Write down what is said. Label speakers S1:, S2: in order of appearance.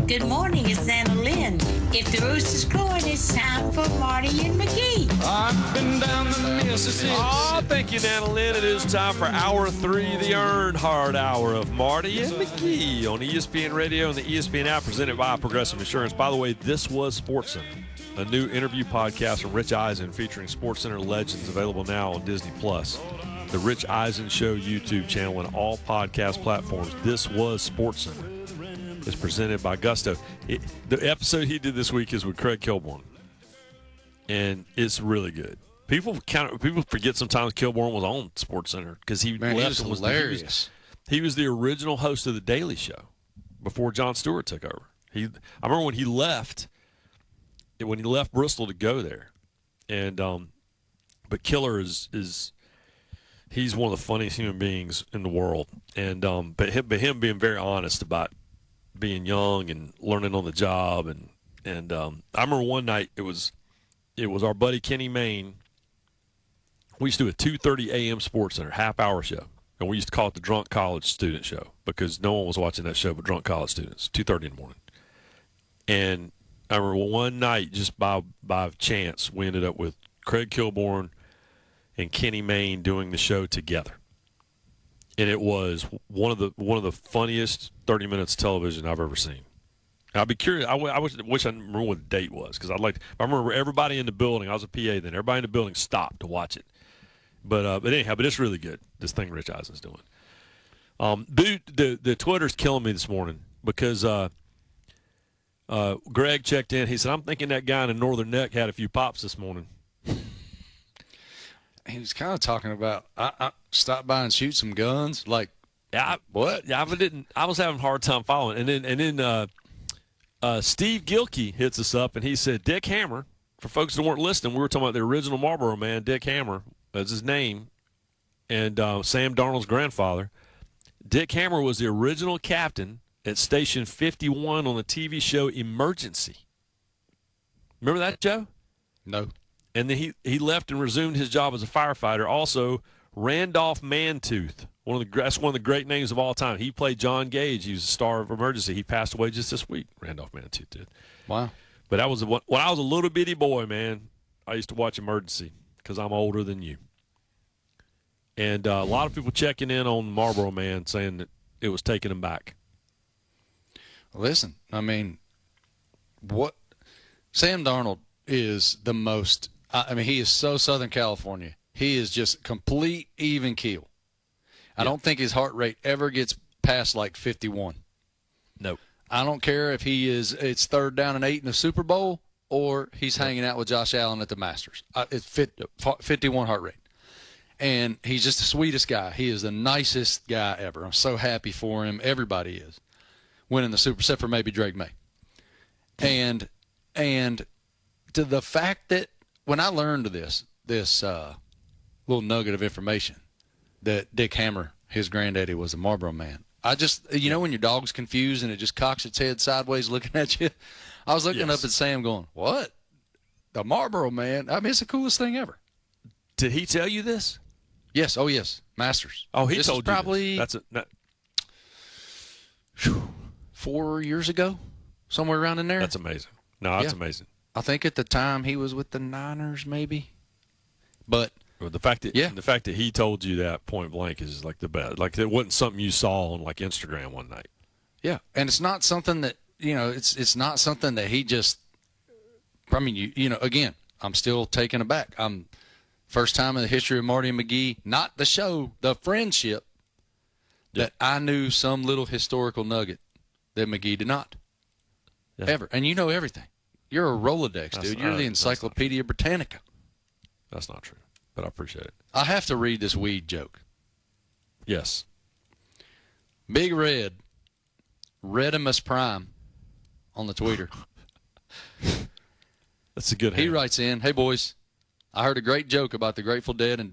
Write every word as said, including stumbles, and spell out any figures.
S1: Good morning, it's Anna Lynn. If the rooster's crowing, it's time for Marty and McGee.
S2: I've been down the Mississippi.
S3: Oh, thank you, Nana Lynn. It is time for Hour three, the Earnhardt Hour of Marty and McGee on E S P N Radio and the E S P N app, presented by Progressive Insurance. By the way, this was SportsCenter, a new interview podcast from Rich Eisen featuring SportsCenter legends, available now on Disney Plus, the Rich Eisen Show YouTube channel, and all podcast platforms. This was SportsCenter. It's presented by Gusto. It, the episode he did this week is with Craig Kilborn, and it's really good. People kind of people forget sometimes Kilborn was on SportsCenter because he
S4: Man,
S3: left
S4: he was
S3: and was
S4: hilarious.
S3: The, he, was, he was the original host of the Daily Show before Jon Stewart took over. He, I remember when he left, when he left Bristol to go there, and um, but Killer is is he's one of the funniest human beings in the world, and um, but him, but him being very honest about being young and learning on the job, and and um, I remember one night it was it was our buddy Kenny Mayne. We used to do a two thirty a.m. SportsCenter half hour show, and we used to call it the Drunk College Student Show because no one was watching that show but drunk college students. two thirty in the morning, and I remember one night just by by chance we ended up with Craig Kilborn and Kenny Mayne doing the show together. And it was one of the one of the funniest thirty minutes of television I've ever seen. And I'd be curious. I, w- I wish, wish I remember what the date was, because I'd like. To, I remember everybody in the building. I was a P A then. Everybody in the building stopped to watch it. But uh, but anyhow, but it's really good. This thing Rich Eisen's doing. Um, dude, the the Twitter's killing me this morning because uh, uh, Greg checked in. He said, "I'm thinking that guy in the Northern Neck had a few pops this morning."
S4: He was kind of talking about I, I stop by and shoot some guns. Like,
S3: Yeah, I,
S4: what?
S3: Yeah, I didn't. I was having a hard time following. And then, and then uh, uh, Steve Gilkey hits us up, and he said, Dick Hammer. For folks that weren't listening, we were talking about the original Marlboro man, Dick Hammer. That's his name, and uh, Sam Darnold's grandfather. Dick Hammer was the original captain at Station fifty-one on the T V show Emergency. Remember that, Joe?
S4: No.
S3: And then he, he left and resumed his job as a firefighter. Also, Randolph Mantooth, one of the that's one of the great names of all time. He played John Gage. He was a star of Emergency. He passed away just this week. Randolph Mantooth did.
S4: Wow.
S3: But that was when I was a little bitty boy, man. I used to watch Emergency because I'm older than you. And uh, a lot of people checking in on Marlboro Man, saying that it was taking him back.
S4: Listen, I mean, what Sam Darnold is the most. I mean, he is so Southern California. He is just complete even keel. I don't think his heart rate ever gets past like fifty-one.
S3: Nope.
S4: I don't care if he is. It's third down and eight in the Super Bowl, or he's hanging out with Josh Allen at the Masters. Uh, it's fit, fifty-one heart rate, and he's just the sweetest guy. He is the nicest guy ever. I'm so happy for him. Everybody is winning the Super, except for maybe Drake May. And and to the fact that when I learned this this uh, little nugget of information that Dick Hammer, his granddaddy, was a Marlboro man. I just, you know, when your dog's confused and it just cocks its head sideways looking at you, I was looking
S3: Yes.
S4: up at Sam going, what? The Marlboro man? I mean, it's the coolest thing ever.
S3: Did he tell you this?
S4: Yes. Oh, yes. Masters.
S3: Oh, he
S4: this
S3: told
S4: was probably
S3: you this. That's a, that,
S4: whew, four years ago, somewhere around in there.
S3: that's amazing. No, that's
S4: Yeah.
S3: amazing.
S4: I think at the time he was with the Niners, maybe. But
S3: Well, the fact that
S4: Yeah.
S3: the fact that he told you that point blank is like the best. Like it wasn't something you saw on like Instagram one night.
S4: yeah, and it's not something that you know. It's it's not something that he just. I mean, you you know, again, I'm still taken aback. I'm first time in the history of Marty and McGee, not the show, the friendship, that I knew some little historical nugget that McGee did not.
S3: Yeah.
S4: Ever, and you know everything. You're a Rolodex,
S3: That's-
S4: dude. You're
S3: uh,
S4: the
S3: that's not
S4: Encyclopedia Britannica.
S3: That's not true, but I appreciate it.
S4: I have to read this weed joke.
S3: Yes.
S4: Big Red, Redimus Prime, on the Twitter.
S3: That's a good
S4: He
S3: handle.
S4: writes in, hey, boys, I heard a great joke about the Grateful Dead and